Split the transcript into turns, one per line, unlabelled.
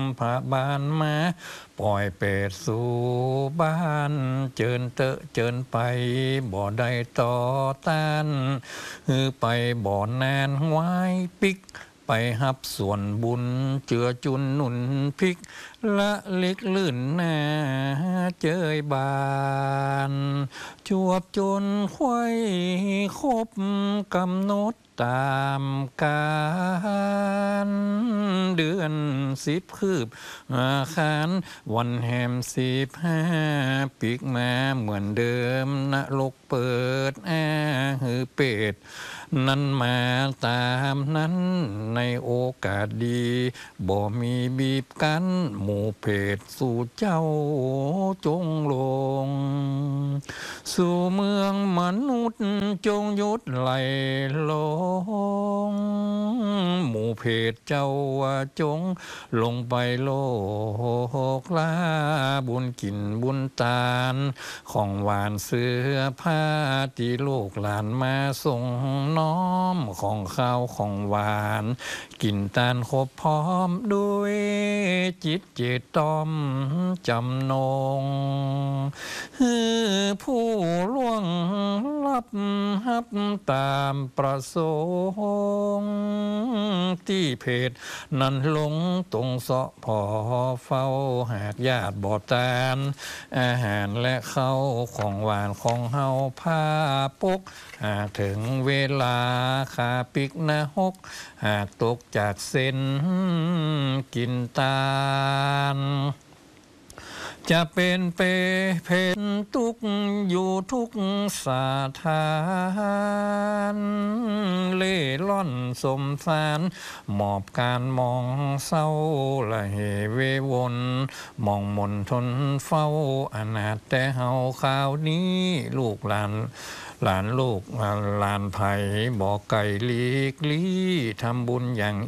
พระบานมาปล่อยเป็ดสู่บ้านเจิญเตอะเจิญไปบ่ได้ต่อต้านไปบ่อนานไว้ปิกไปหับส่วนบุญเจือจุนหนุนพิกละเล็กลื่นหน้าเจยบานจวบจนควายครบกำหนดตามการเดือน10คืบอาคารวันแหม15ปีกมาเหมือนเดิมนรกเปิดหือเป็ดนั้นมาตามนั้นในโอกาสดีบ่มีบีบกันหมู่เพศสู่เจ้าจงลงสู่เมืองมนุษย์จงยุดไหลลงหมู่เพศเจ้าจงลงไปโลกลาบุญกินบุญตาลของหวานเสื้อผ้าที่ลูกหลานมาส่งน้อมของข้าวของหวานกินตาลครบพร้อมด้วยจิตเจตต้อมจำนงผู้ล่วงลับฮับตามประสงค์ที่เพจนั้นลงตรงเสาะพอเฝ้าหากญาติบ่ตานอาหารและข้าวของหวานของเฮาผ้าปกหากถึงเวลาขาปิกนะฮกหากตกจากเส้นกินตาลจะเป็นเพนทุกอยู่ทุกสถานเล่ล่อนสมสารหมอบการมองเศร้าละเหเววนมองมนทนเฝ้าอนาถแต่เฮาข่าวนี้ลูกหลานลูกหลานไผ่บอกไก่ลีกลี้ทำบุญอย่าง